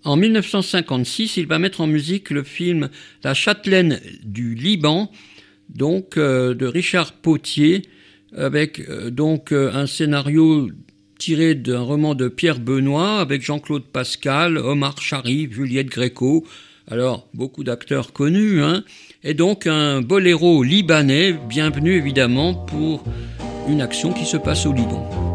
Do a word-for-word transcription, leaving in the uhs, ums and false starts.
en mille neuf cent cinquante-six, il va mettre en musique le film La Châtelaine du Liban, donc euh, de Richard Potier, avec euh, donc euh, un scénario tiré d'un roman de Pierre Benoît, avec Jean-Claude Pascal, Omar Sharif, Juliette Gréco, alors beaucoup d'acteurs connus, hein, et donc un boléro libanais, bienvenu évidemment pour une action qui se passe au Liban.